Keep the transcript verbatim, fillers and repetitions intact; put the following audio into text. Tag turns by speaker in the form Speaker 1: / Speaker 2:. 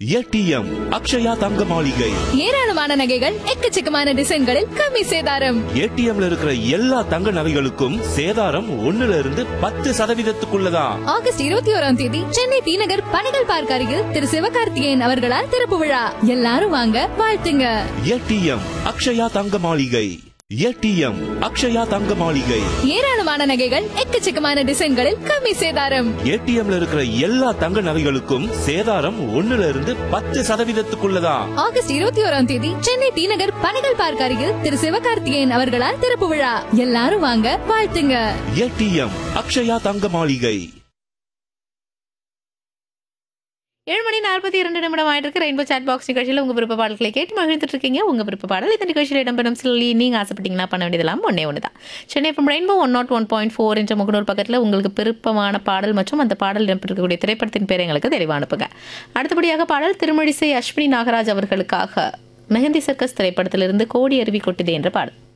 Speaker 1: ATM Akshaya தங்க மாளிகை.
Speaker 2: ஏராளமான நகைகள் எக்கச்சக்கமான டிசைன்களில் கம்மி சேதாரம்.
Speaker 1: ஏடிஎம்ல இருக்கிற எல்லா தங்க நகைகளுக்கும் சேதாரம் ஒண்ணுல இருந்து பத்து சதவீதத்துக்குள்ளதான்.
Speaker 2: ஆகஸ்ட் இருபத்தி ஓராம் தேதி சென்னை டி நகர் பணிகள் பார்க் அருகில் திரு சிவகார்த்திகேயன் அவர்களால் திறப்பு விழா. எல்லாரும் வாங்க, வாழ்த்துங்க.
Speaker 1: ஏடிஎம் அக்ஷயா தங்க மாளிகை. ஏடிஎம் அக்ஷயா தங்க மாளிகை.
Speaker 2: ஏராளமான நகைகள் எக்கச்சக்கமான டிசைன்களில் கம்மி சேதாரம்.
Speaker 1: ஏடிஎம்ல இருக்கிற எல்லா தங்க நகைகளுக்கும் சேதாரம் ஒண்ணுல இருந்து பத்து சதவீதத்துக்குள்ளதான்.
Speaker 2: ஆகஸ்ட் இருபத்தி ஓராம் தேதி சென்னை டி நகர் பணிகள் பார்க் அருகில் திரு சிவகார்த்திகேயன் அவர்களால் திறப்பு விழா. எல்லாரும் வாங்க, வாழ்த்துங்க.
Speaker 1: ஏடிஎம் அக்ஷயா தங்க மாளிகை.
Speaker 3: ஏழு மணி நாற்பத்தி இரண்டு நிமிடம் ஆயிட்டு இருக்கு. ரெயின்போ சாட் பாக்ஸ் நிகழ்ச்சியில் உங்க விருப்ப பாடல்களை கேட்டு மகிழ்ந்துட்டு இருக்கீங்க. உங்க விருப்ப பாடல் இந்த நிகழ்ச்சியில் இடம்பெறும் சொல்லி நீங்க ஆசைப்பட்டீங்கன்னா பண்ண வேண்டியதெல்லாம் ஒன்னே ஒன்று தான். Chennai FM rainbow one not one point four என்ற முகநூல் பக்கத்தில் உங்களுக்கு விருப்பமான பாடல் மற்றும் அந்த பாடல் இடம்பெறக்கூடிய திரைப்படத்தின் பேரை எங்களுக்கு தெளிவாக அனுப்புங்க. அடுத்தபடியாக பாடல் திருமழிசை அஸ்வினி நாகராஜ் அவர்களுக்காக மெஹந்தி சர்க்கஸ் திரைப்படத்திலிருந்து கோடி அருவி கொட்டுதே என்ற பாடல்.